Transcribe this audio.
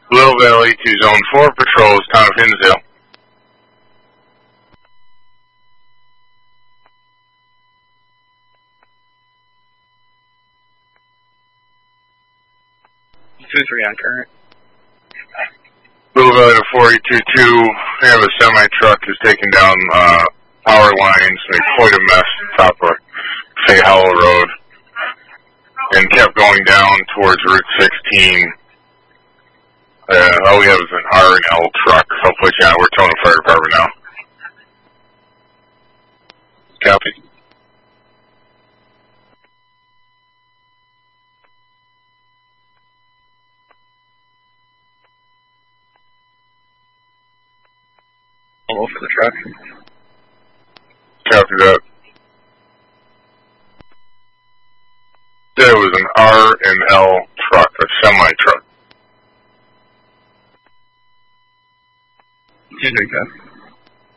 Little Valley to Zone 4 patrols, town of Hinsdale. Two-three on current. Little Valley to 4822, we have a semi-truck is taking down power lines, made quite a mess top of Fay Hollow Road, and kept going down towards Route 16. All we have is an R and L truck. Hopefully, yeah, we're towing the fire department now. Copy. Hello for the truck. Copy that. There was an R and L truck, a semi-truck. Two-three,